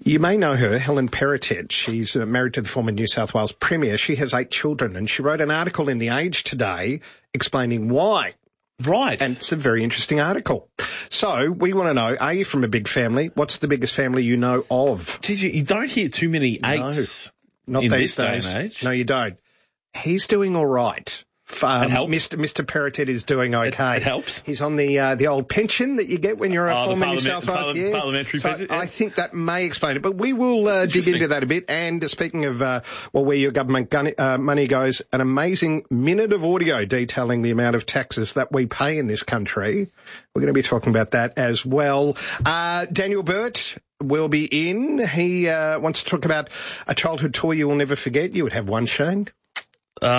You may know her, Helen Perrottet. She's married to the former New South Wales Premier. She has 8 children, and she wrote an article in The Age today explaining why. Right. And it's a very interesting article. So we want to know, are you from a big family? What's the biggest family you know of? Geez, you don't hear too many eights not in these this day days. and age. No, you don't. He's doing all right. It helps. Mr. Perrottet is doing okay. It helps. He's on the old pension that you get when you're a former New South Wales. Parliamentary pension. I think that may explain it, but we will dig into that a bit. And speaking of where your government money goes, an amazing minute of audio detailing the amount of taxes that we pay in this country. We're going to be talking about that as well. Daniel Burt will be in. He wants to talk about a childhood toy you will never forget. You would have one, Shane. So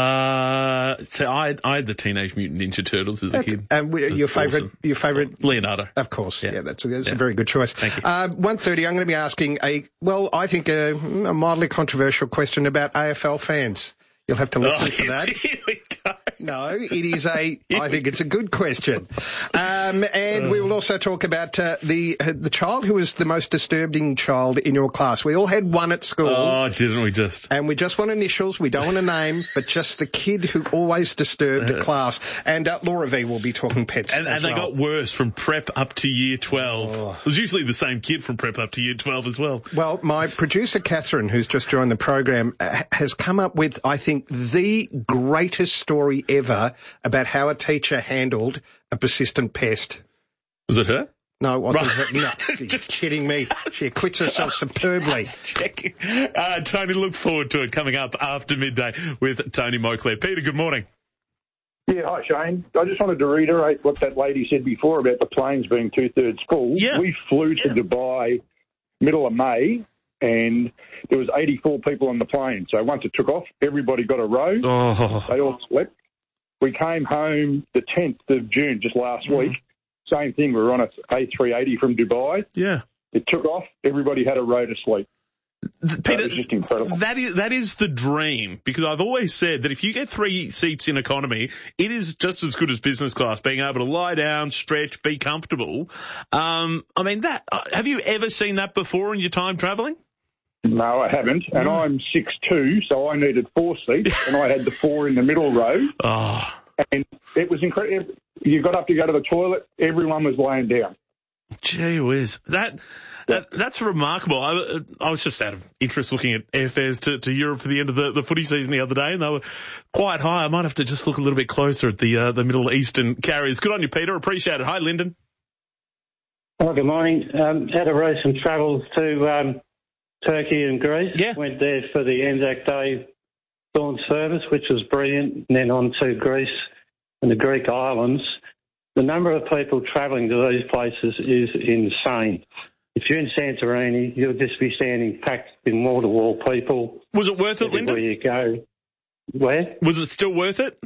I had the Teenage Mutant Ninja Turtles as a kid. And your favourite? Leonardo. Of course. Yeah, that's a Yeah. very good choice. Thank you. 1:30, I'm going to be asking I think a mildly controversial question about AFL fans. You'll have to listen for that. Here we go. No, it is I think it's a good question. And we will also talk about the child who was the most disturbing child in your class. We all had one at school. Oh, didn't we just? And we just want initials. We don't want a name, but just the kid who always disturbed the class. And Laura V will be talking pets And they got worse from prep up to year 12. Oh. It was usually the same kid from prep up to year 12 as well. Well, my producer, Catherine, who's just joined the program, has come up with, I think, the greatest story ever about how a teacher handled a persistent pest. Was it her? No, it wasn't her. No, she's kidding me. She acquits herself superbly. Checking. Tony, look forward to it coming up after midday with Tony Moncler. Peter, good morning. Yeah, hi, Shane. I just wanted to reiterate what that lady said before about the planes being 2/3 full. Yeah. We flew to Dubai middle of May, and there was 84 people on the plane. So once it took off, everybody got a row. Oh. They all slept. We came home the 10th of June, just last week. Same thing. We were on a A380 from Dubai. Yeah. It took off. Everybody had a row to sleep. Peter, it was just incredible. That is the dream, because I've always said that if you get 3 seats in economy, it is just as good as business class, being able to lie down, stretch, be comfortable. Have you ever seen that before in your time travelling? No, I haven't. And I'm 6'2", so I needed 4 seats, and I had the 4 in the middle row. Oh. And it was incredible. You got up to go to the toilet, everyone was laying down. Gee whiz. That's remarkable. I was just out of interest looking at airfares to Europe for the end of the footy season the other day, and they were quite high. I might have to just look a little bit closer at the Middle Eastern carriers. Good on you, Peter. Appreciate it. Hi, Lyndon. Oh, good morning. Had a recent travels to Turkey and Greece. Yeah. Went there for the Anzac Day dawn service, which was brilliant, and then on to Greece and the Greek islands. The number of people travelling to these places is insane. If you're in Santorini, you'll just be standing packed in wall-to-wall people. Was it worth it, Lyndon? Everywhere you go. Where? Was it still worth it?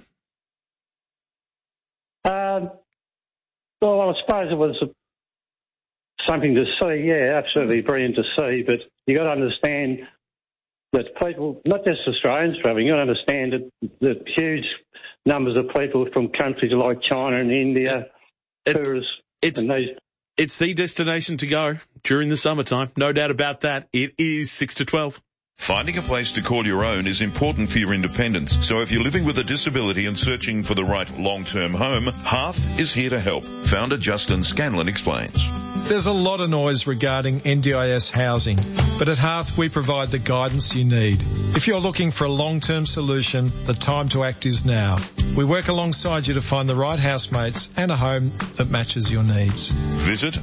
Well, I suppose it was something to see, yeah, absolutely brilliant to see, but you got to understand that people, not just Australians travelling, you got to understand that huge numbers of people from countries like China and India, tourists, It's the destination to go during the summertime. No doubt about that. It is 6 to 12. Finding a place to call your own is important for your independence. So if you're living with a disability and searching for the right long-term home, Hearth is here to help. Founder Justin Scanlon explains. There's a lot of noise regarding NDIS housing, but at Hearth we provide the guidance you need. If you're looking for a long-term solution, the time to act is now. We work alongside you to find the right housemates and a home that matches your needs. Visit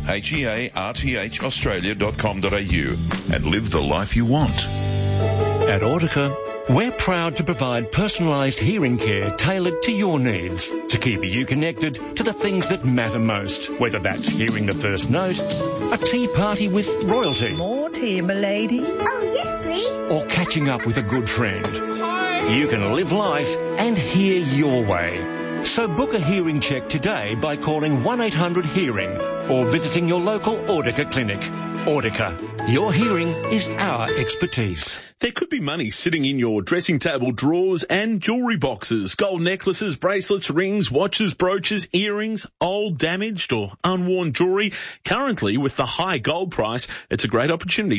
hearthaustralia.com.au and live the life you want. At Audica, we're proud to provide personalised hearing care tailored to your needs to keep you connected to the things that matter most, whether that's hearing the first note, a tea party with royalty. More tea, m'lady. Oh, yes, please. Or catching up with a good friend. You can live life and hear your way. So book a hearing check today by calling 1-800-HEARING or visiting your local Audica clinic. Audica, your hearing is our expertise. There could be money sitting in your dressing table drawers and jewellery boxes. Gold necklaces, bracelets, rings, watches, brooches, earrings, old, damaged or unworn jewellery. Currently, with the high gold price, it's a great opportunity